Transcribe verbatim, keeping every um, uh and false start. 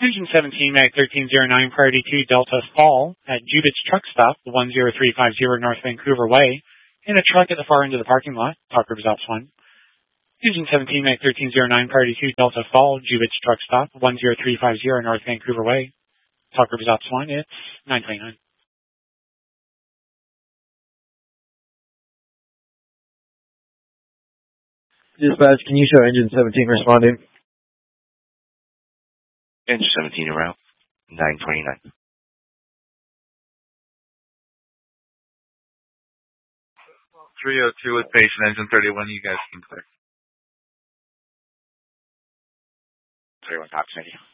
Engine seventeen, Mag thirteen oh nine, priority to Delta Fall at Jubit's Truck Stop, one zero three five zero North Vancouver Way, in a truck at the far end of the parking lot. Talk Group is Ops one. Engine seventeen, Mag thirteen oh nine, priority to Delta Fall, Jubit's Truck Stop, one zero three five zero North Vancouver Way. Talk Group is Ops one. It's nine twenty-nine. Dispatch, can you show engine seventeen responding? Engine seventeen en route, nine twenty-nine. three oh two with patient, engine thirty-one, you guys can clear. thirty-one, Cox, thank you.